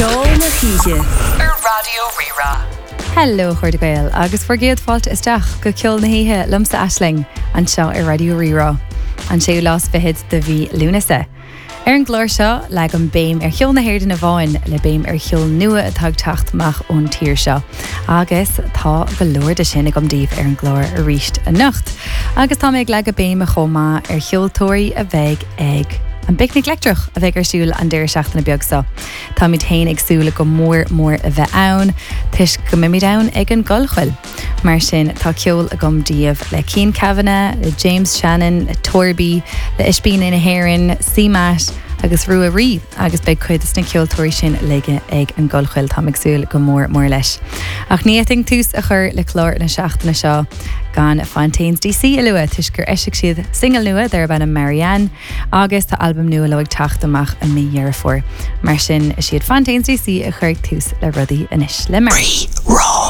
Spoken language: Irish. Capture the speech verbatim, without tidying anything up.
Sean O'Keefe ar Radio Rira. Hello, chuir de gael, agus forgéad fáilt isteach go ceol na híthe lumsa Aisling an seo ar Radio Rira. An séú lás fihid de bhí lúnasa. Ar an glóir seo le an béim ar cheol na héir na bháin le béim ar cheol nua atá teachtach ón tír seo. Agus tá go leor de sin gom díobh ar an glóir a ríist a nacht. Agus tá méid le go béim a chomá ar cheoltóirí a bheith ag an picnic lectrach a bheith ar siúil an deir seach na beag sa. Tá mid tain ag súla go mór mór a bheith ann, tuis go mimi dain ag an golchfuil. Mar sin tá ceol a gom díobh le Cian Kavanagh, le James Shannon, le Torby, le Ispín in a Héireann, Seamat, agus Rua Rí, agus beidh chuid is na ceoltóirí sin leige ag an golchfuil tá ag súil go mór mór leis. Ach níoting tús a chur le chlár na seachtainna seo gan Fontaines D C a lua tuis gur eisic siad single nua dar ban Marianne agus tá album nua le ag teacht amach a mí dhearfór. Mar sin is siad Fontaines D C a chuir tús le rudaí inis le mar. Rira.